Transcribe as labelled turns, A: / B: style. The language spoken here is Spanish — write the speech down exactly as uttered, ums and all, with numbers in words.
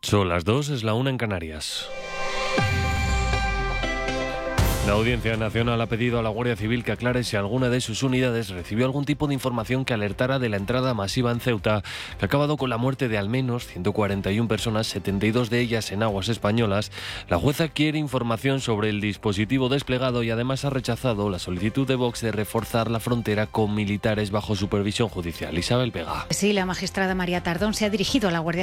A: Son las dos, es la una en Canarias. La Audiencia Nacional ha pedido a la Guardia Civil que aclare si alguna de sus unidades recibió algún tipo de información que alertara de la entrada masiva en Ceuta, que ha acabado con la muerte de al menos ciento cuarenta y una personas, setenta y dos de ellas en aguas españolas. La jueza quiere información sobre el dispositivo desplegado y además ha rechazado la solicitud de Vox de reforzar la frontera con militares bajo supervisión judicial. Isabel Vega.
B: Sí, la magistrada María Tardón se ha dirigido a la Guardia